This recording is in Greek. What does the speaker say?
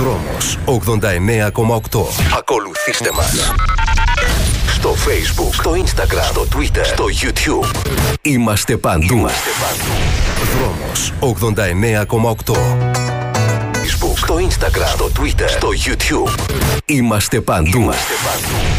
Δρόμος 89,8. Ακολουθήστε μας στο Facebook, στο Instagram, στο Twitter, στο YouTube. Είμαστε παντού. Δρόμος 89,8. Facebook, στο Instagram, στο Twitter, στο YouTube. Είμαστε παντού.